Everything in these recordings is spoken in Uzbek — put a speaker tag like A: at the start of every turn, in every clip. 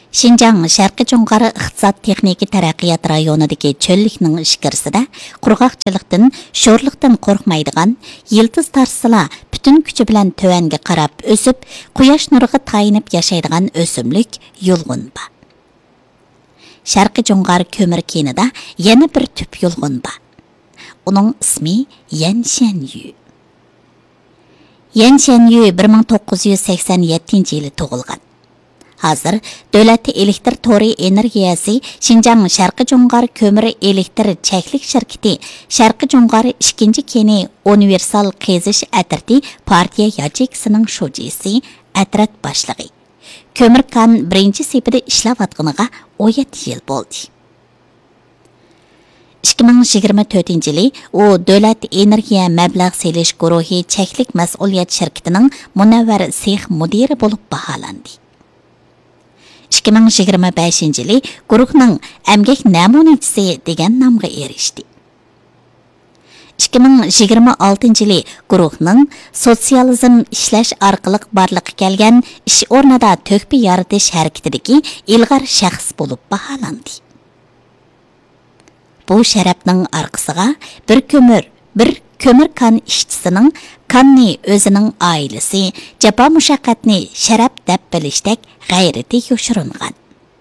A: Шинжаң Шарқи Жоңғары иқтисад техники тараqqiyot rayonidagi cho'llikning ichkarisida qurg'oqchilikdan, sho'rliqdan qo'rqmaydigan, yildiz tarsila butun kuchi bilan tuvanga qarab o'sib, quyosh nuriga tayinib yashaydigan o'simlik yulg'un bor. Sharqi Jo'ng'ar ko'mir kenida yana bir tüp yulg'un bor. Uning ismi Yanshanyu. Yanshanyu 1987-yili tug'ilgan. Hazır, Dövlət Elektr Tori Energiyası Şinjan Şarqi Jo'ng'ar Kömür Elektr Çəklik Şirketi Şarqi Jo'ng'ar 2. keni Universal Qezish Atirti Partiya Yachekisining shujisi Atrat boshlig'i. Kömür kan 1. sepida ishlayotganiga 17 yil bo'ldi. 2024-yili u Dövlət Energiya Mablag' selish guruhi Çəklik Mas'uliyat Şirketining munavvar sex mudiri bo'lib baholandi. 2025-yili guruhning Əmgək namunachisi degan nomga erishdi. 2026-yili guruhning sotsializm ishlash orqali barliqqa kelgan ish o'rnida to'kpi yaratish harakatidagi ilg'or shaxs bo'lib baholandi. Bu sharafning orqasiga bir kömür kan ishchisining kanni o'zining oilasi jafo mushaqqatni sharaf deb bilishdek g'ayrati yoshiringan.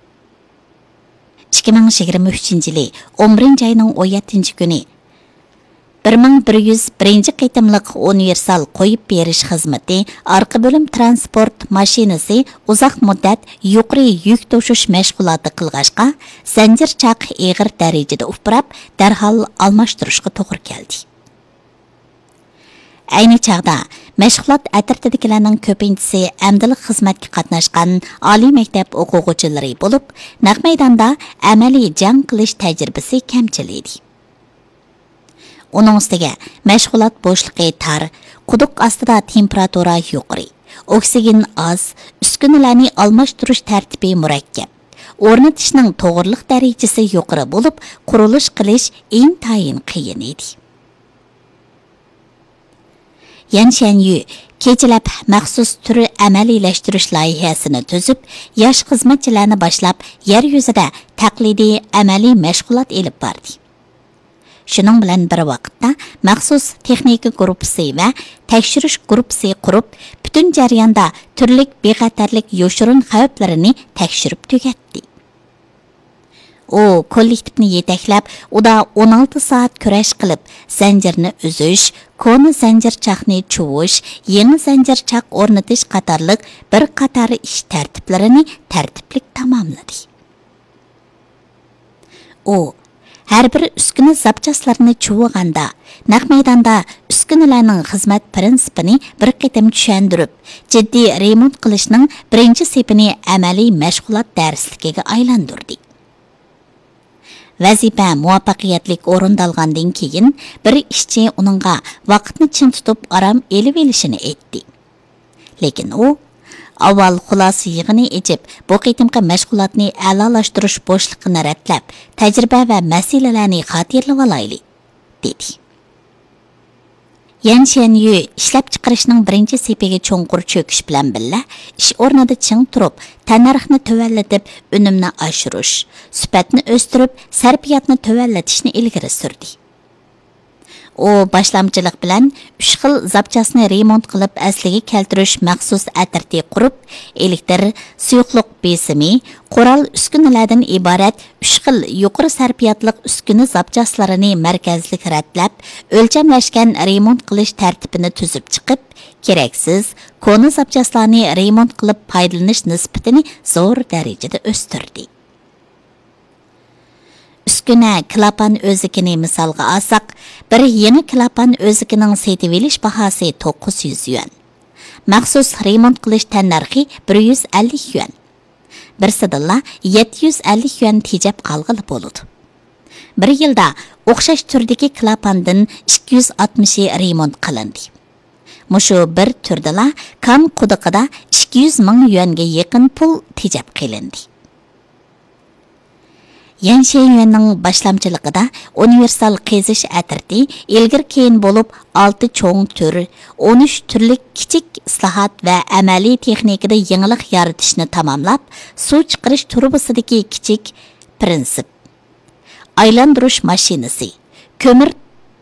A: 2023-yili 11-oyning 17-kuni 1101 qitimliq universal qo'yib berish xizmati orqa bo'lim transport mashinasi uzoq muddat yuqori yuk toshish mashg'uloti qilg'ashqa zanjirchaq eg'ir darajada uprab darhol almashtirishga to'g'ri keldi. Ayni chaqda mashg'ulot atirtidagilarning ko'pinchisi amdiliq xizmatga qatnashgan oliy maktab o'quvchilari bo'lib, naq maydonda amaliy jang qilish tajribasi kamchil edi. Uning ustiga mashg'ulot bo'shliqi tar, quduq ostida temperatura yuqori, oksigen oz, uskunalarni almashtirish tartibi murakkab, o'rnatishning to'g'riliq darajasi yuqori bo'lib, qurilish qilish intayin qiyin edi. Yanshanyu kechalab maxsus turi amaliylashtirish loyihasini tuzib, yosh xizmatchilarni boshlab, yer yuzida taqlidiy amaliy mashg'ulot elib bordi. Shuning bilan bir vaqtda maxsus texnika guruhi va tekshirish guruhi qurib, butun jarayonda turli bexatarlik yoshirin xavflarini tekshirib tugatdi. U kollektivni yetaklab, uda 16 soat kurash qilib, zanjirni uzish, koni zanjirchaqni chuvish, yangi zanjirchaq o'rnatish qatorliq bir qator ish tartiblarini tartiblik tamomladi. U har bir uskuna zapchaslarini chuviganda, naq maydonda uskunalarning xizmat prinsipini bir qitim tushundirib, jiddiy remont qilishning birinchi sepini amaliy mashg'ulot darsligiga aylantirdi. Vazifa muvaffaqiyatli o'rindalgandan keyin bir ishchi uningga vaqtni chin tutib aram elib elishini aytdi. Lekin u avval xulosa yig'ini echib, bu qitimqi mashg'ulotni a'lolashtirish bo'shliqini ratlab, tajriba va masalalarni xotirlab olaylik, dedi. Yanshanyu ishlab chiqarishning birinchi sepiga cho'nqur cho'kish bilan billa ish o'rnida ching turib, tannarxni tuvallatib, unumni oshirish, sifatni o'stirib, sarfiyatni tuvallatishni ilgari surdi. U boshlamchilik bilan 3 xil zapchasini remont qilib asliga keltirish maxsus atirti qurib, elektr, suyuqlik besimi, qoral uskunalardan iborat 3 xil yuqori sarfiyatlik uskuna zapchaslarini markazlik ratlab, o'lchamlashgan remont qilish tartibini tuzib chiqib, keraksiz koni zapchaslarni remont qilib foydalanish nisbatini zo'r darajada o'stirdi. Uskuna klapan o'zikini misolga olsak, bir yangi klapan o'zikining setib olish bahosi 900 yuan. Maxsus remont qilish tannarxi 150 yuan. Birsidilla 750 yuan tejab qolg'ili bo'ladi. Bir yilda o'xshash turdagi klapandan 260 remont qilindi. Mushu bir turdala kan quduqida 200 ming yuanga yaqin pul tejab qilindi. Yan Shenyuanning boshlamchiligida universal qazish atirti ilgir keyin bo'lib 6 cho'ng tur, 13 turlik kichik islohot va amaliy texnikada yangilik yaratishni tamomlab, suv chiqarish turbisidagi kichik prinsip. Aylantirish mashinasi, ko'mir